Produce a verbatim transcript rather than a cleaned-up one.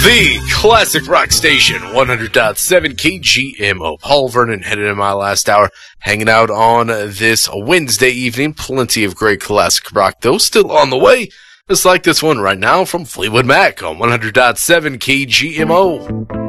The Classic Rock Station, one hundred point seven K G M O. Paul Vernon headed in my last hour, hanging out on this Wednesday evening. Plenty of great classic rock, though, still on the way. Just like this one right now from Fleetwood Mac on one hundred point seven K G M O.